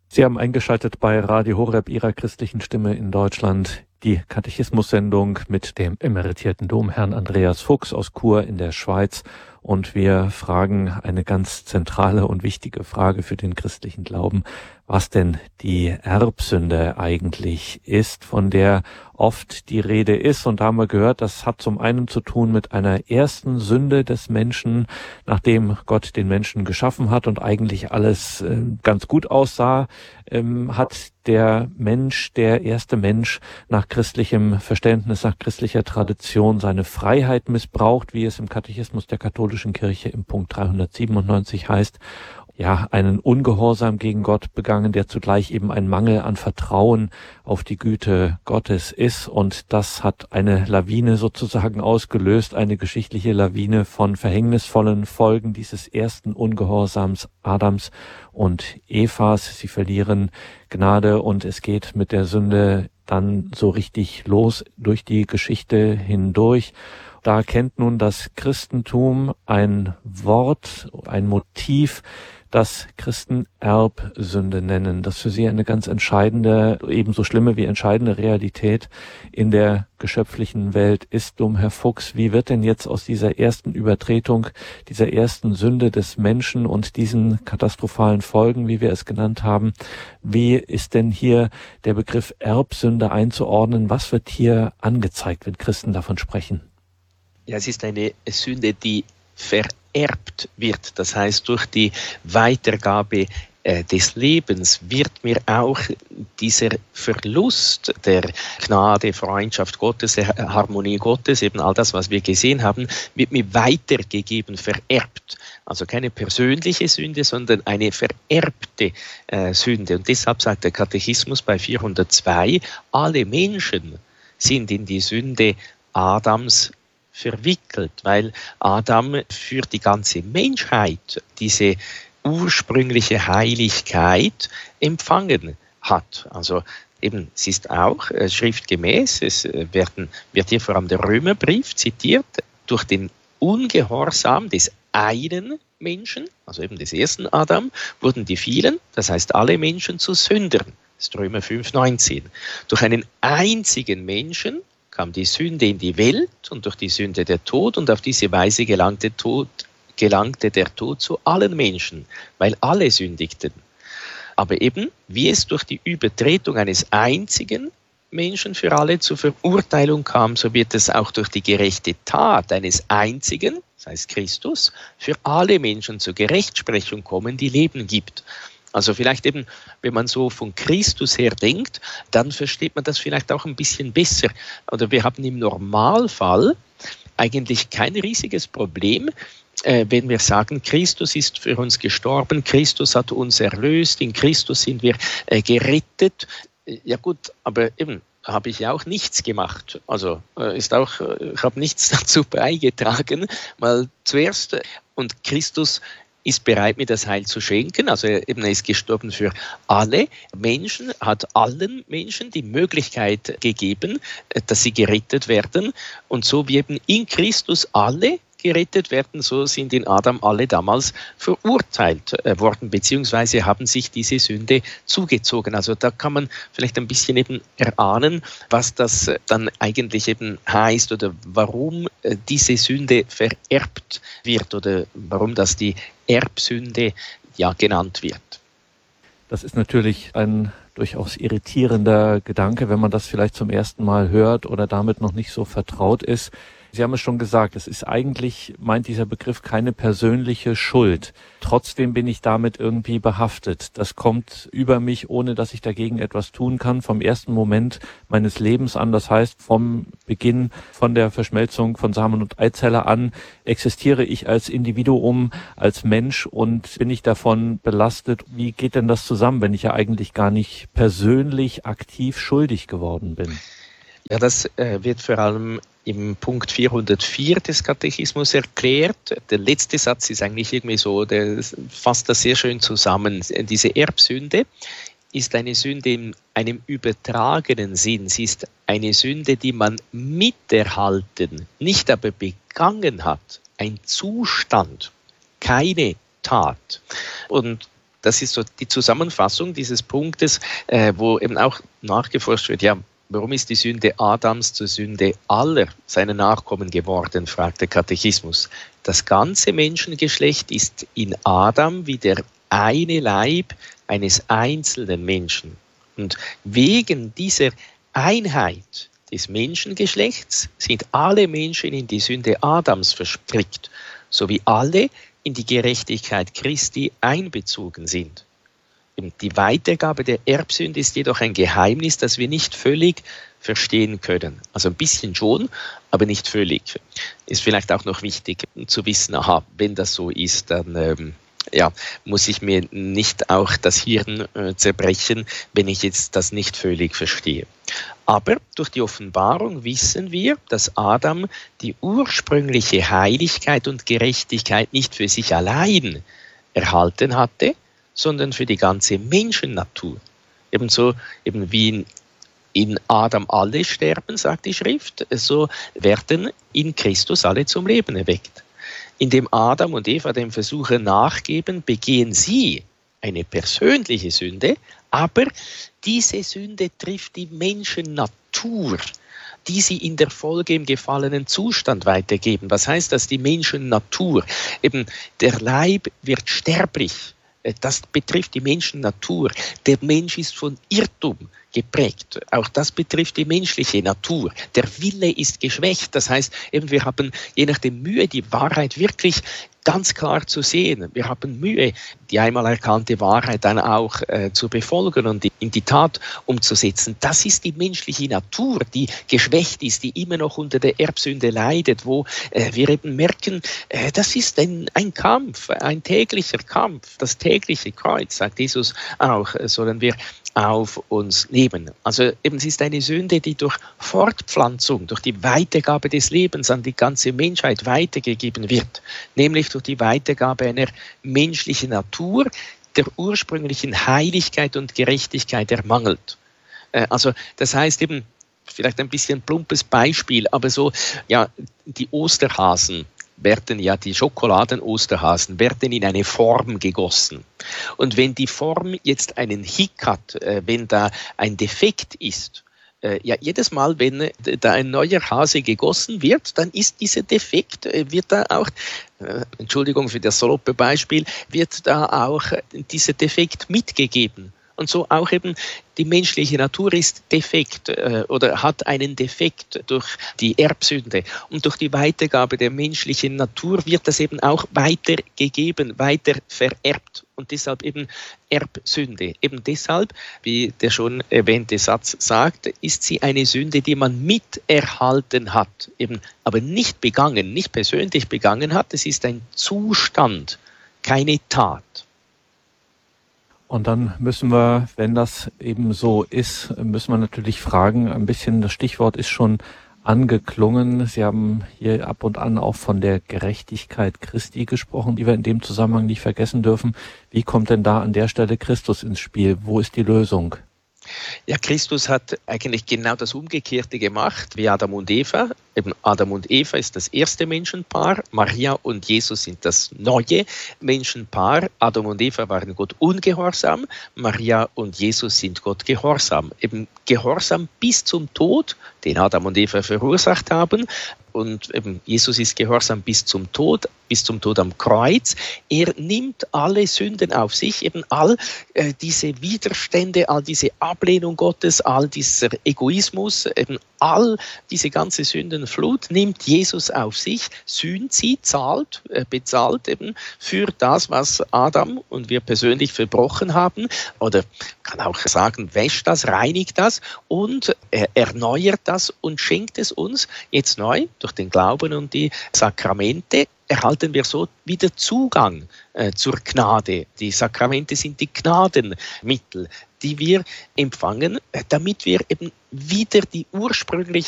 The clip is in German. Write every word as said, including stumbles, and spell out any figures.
Sie haben eingeschaltet bei Radio Horeb, Ihrer christlichen Stimme in Deutschland, die Katechismus-Sendung mit dem emeritierten Domherrn Andreas Fuchs aus Chur in der Schweiz. Und wir fragen eine ganz zentrale und wichtige Frage für den christlichen Glauben, was denn die Erbsünde eigentlich ist, von der oft die Rede ist. Und da haben wir gehört, das hat zum einen zu tun mit einer ersten Sünde des Menschen, nachdem Gott den Menschen geschaffen hat und eigentlich alles äh, ganz gut aussah, ähm, hat der Mensch, der erste Mensch nach christlichem Verständnis, nach christlicher Tradition seine Freiheit missbraucht, wie es im Katechismus der katholischen Kirche im Punkt dreihundertsiebenundneunzig heißt. Ja, einen Ungehorsam gegen Gott begangen, der zugleich eben ein Mangel an Vertrauen auf die Güte Gottes ist. Und das hat eine Lawine sozusagen ausgelöst, eine geschichtliche Lawine von verhängnisvollen Folgen dieses ersten Ungehorsams Adams und Evas. Sie verlieren Gnade und es geht mit der Sünde dann so richtig los durch die Geschichte hindurch. Da kennt nun das Christentum ein Wort, ein Motiv, das Christen Erbsünde nennen, das für sie eine ganz entscheidende, ebenso schlimme wie entscheidende Realität in der geschöpflichen Welt ist. Dom Herr Fuchs, wie wird denn jetzt aus dieser ersten Übertretung, dieser ersten Sünde des Menschen und diesen katastrophalen Folgen, wie wir es genannt haben, wie ist denn hier der Begriff Erbsünde einzuordnen? Was wird hier angezeigt, wenn Christen davon sprechen? Ja, es ist eine Sünde, die vererbt wird. Das heißt, durch die Weitergabe äh, des Lebens wird mir auch dieser Verlust der Gnade, Freundschaft Gottes, der Harmonie Gottes, eben all das, was wir gesehen haben, wird mir weitergegeben, vererbt. Also keine persönliche Sünde, sondern eine vererbte äh, Sünde. Und deshalb sagt der Katechismus bei vierhundertzwei, alle Menschen sind in die Sünde Adams verwickelt, weil Adam für die ganze Menschheit diese ursprüngliche Heiligkeit empfangen hat. Also eben, es ist auch äh, schriftgemäß, es werden, wird hier vor allem der Römerbrief zitiert, durch den Ungehorsam des einen Menschen, also eben des ersten Adam, wurden die vielen, das heißt alle Menschen, zu Sündern. Das ist Römer fünf neunzehn. Durch einen einzigen Menschen kam die Sünde in die Welt und durch die Sünde der Tod und auf diese Weise gelangte, Tod, gelangte der Tod zu allen Menschen, weil alle sündigten. Aber eben, wie es durch die Übertretung eines einzigen Menschen für alle zur Verurteilung kam, so wird es auch durch die gerechte Tat eines einzigen, das heißt Christus, für alle Menschen zur Gerechtsprechung kommen, die Leben gibt. Also vielleicht eben, wenn man so von Christus her denkt, dann versteht man das vielleicht auch ein bisschen besser. Oder wir haben im Normalfall eigentlich kein riesiges Problem, äh, wenn wir sagen, Christus ist für uns gestorben, Christus hat uns erlöst, in Christus sind wir äh, gerettet. Ja gut, aber eben habe ich ja auch nichts gemacht. Also äh, ist auch, äh, ich habe nichts dazu beigetragen, weil zuerst äh, und Christus ist bereit, mir das Heil zu schenken. Also eben, er ist gestorben für alle Menschen, hat allen Menschen die Möglichkeit gegeben, dass sie gerettet werden. Und so wie eben in Christus alle gerettet werden, so sind in Adam alle damals verurteilt worden, beziehungsweise haben sich diese Sünde zugezogen. Also da kann man vielleicht ein bisschen eben erahnen, was das dann eigentlich eben heißt oder warum diese Sünde vererbt wird oder warum das die Erbsünde ja genannt wird. Das ist natürlich ein durchaus irritierender Gedanke, wenn man das vielleicht zum ersten Mal hört oder damit noch nicht so vertraut ist. Sie haben es schon gesagt, es ist eigentlich, meint dieser Begriff, keine persönliche Schuld. Trotzdem bin ich damit irgendwie behaftet. Das kommt über mich, ohne dass ich dagegen etwas tun kann, vom ersten Moment meines Lebens an. Das heißt, vom Beginn, von der Verschmelzung von Samen und Eizelle an, existiere ich als Individuum, als Mensch und bin ich davon belastet. Wie geht denn das zusammen, wenn ich ja eigentlich gar nicht persönlich aktiv schuldig geworden bin? Ja, das äh, wird vor allem im Punkt vierhundertvier des Katechismus erklärt. Der letzte Satz ist eigentlich irgendwie so, der fasst das sehr schön zusammen. Diese Erbsünde ist eine Sünde in einem übertragenen Sinn. Sie ist eine Sünde, die man miterhalten, nicht aber begangen hat. Ein Zustand, keine Tat. Und Das ist so die Zusammenfassung dieses Punktes, äh, wo eben auch nachgeforscht wird, ja, warum ist die Sünde Adams zur Sünde aller seiner Nachkommen geworden, fragt der Katechismus. Das ganze Menschengeschlecht ist in Adam wie der eine Leib eines einzelnen Menschen. Und wegen dieser Einheit des Menschengeschlechts sind alle Menschen in die Sünde Adams verstrickt, sowie alle in die Gerechtigkeit Christi einbezogen sind. Die Weitergabe der Erbsünde ist jedoch ein Geheimnis, das wir nicht völlig verstehen können. Also ein bisschen schon, aber nicht völlig. Ist vielleicht auch noch wichtig zu wissen, aha, wenn das so ist, dann ähm, ja, muss ich mir nicht auch das Hirn äh, zerbrechen, wenn ich jetzt das nicht völlig verstehe. Aber durch die Offenbarung wissen wir, dass Adam die ursprüngliche Heiligkeit und Gerechtigkeit nicht für sich allein erhalten hatte, sondern für die ganze Menschennatur. Ebenso eben wie in, in Adam alle sterben, sagt die Schrift, so werden in Christus alle zum Leben erweckt. Indem Adam und Eva dem Versuche nachgeben, begehen sie eine persönliche Sünde, aber diese Sünde trifft die Menschennatur, die sie in der Folge im gefallenen Zustand weitergeben. Was heißt das, die Menschennatur? Eben der Leib wird sterblich. Das betrifft die Menschennatur. Der Mensch ist von Irrtum geprägt. Auch das betrifft die menschliche Natur. Der Wille ist geschwächt. Das heißt, eben wir haben je nachdem Mühe, die Wahrheit wirklich ganz klar zu sehen. Wir haben Mühe, die einmal erkannte Wahrheit dann auch äh, zu befolgen und in die Tat umzusetzen. Das ist die menschliche Natur, die geschwächt ist, die immer noch unter der Erbsünde leidet, wo äh, wir eben merken, äh, das ist ein, ein Kampf, ein täglicher Kampf. Das tägliche Kreuz, sagt Jesus auch, äh, sollen wir auf uns nehmen. Also eben es ist eine Sünde, die durch Fortpflanzung, durch die Weitergabe des Lebens an die ganze Menschheit weitergegeben wird, nämlich durch die Weitergabe einer menschlichen Natur, der ursprünglichen Heiligkeit und Gerechtigkeit ermangelt. Also das heißt eben, vielleicht ein bisschen plumpes Beispiel, aber so, ja, die Osterhasen werden ja, die Schokoladen-Osterhasen werden in eine Form gegossen. Und wenn die Form jetzt einen Hick hat, äh, wenn da ein Defekt ist, äh, ja, jedes Mal, wenn äh, da ein neuer Hase gegossen wird, dann ist dieser Defekt, äh, wird da auch, äh, Entschuldigung für das saloppe Beispiel, wird da auch äh, dieser Defekt mitgegeben. Und so auch eben die menschliche Natur ist defekt äh, oder hat einen Defekt durch die Erbsünde. Und durch die Weitergabe der menschlichen Natur wird das eben auch weitergegeben, weiter vererbt. Und deshalb eben Erbsünde. Eben deshalb, wie der schon erwähnte Satz sagt, ist sie eine Sünde, die man miterhalten hat, eben aber nicht begangen, nicht persönlich begangen hat. Es ist ein Zustand, keine Tat. Und dann müssen wir, wenn das eben so ist, müssen wir natürlich fragen, ein bisschen, das Stichwort ist schon angeklungen. Sie haben hier ab und an auch von der Gerechtigkeit Christi gesprochen, die wir in dem Zusammenhang nicht vergessen dürfen. Wie kommt denn da an der Stelle Christus ins Spiel? Wo ist die Lösung? Ja, Christus hat eigentlich genau das Umgekehrte gemacht wie Adam und Eva. Eben Adam und Eva ist das erste Menschenpaar, Maria und Jesus sind das neue Menschenpaar. Adam und Eva waren Gott ungehorsam, Maria und Jesus sind Gott gehorsam. Eben Gehorsam bis zum Tod, den Adam und Eva verursacht haben. Und eben Jesus ist gehorsam bis zum Tod, bis zum Tod am Kreuz. Er nimmt alle Sünden auf sich, eben all äh, diese Widerstände, all diese Ablehnung Gottes, all dieser Egoismus, eben all diese ganze Sündenflut nimmt Jesus auf sich, sühnt sie, zahlt, äh, bezahlt eben für das, was Adam und wir persönlich verbrochen haben. Oder kann auch sagen, wäscht das, reinigt das und äh, erneuert das und schenkt es uns jetzt neu durch den Glauben und die Sakramente. Erhalten wir so wieder Zugang äh, zur Gnade. Die Sakramente sind die Gnadenmittel, die wir empfangen, damit wir eben wieder die ursprüngliche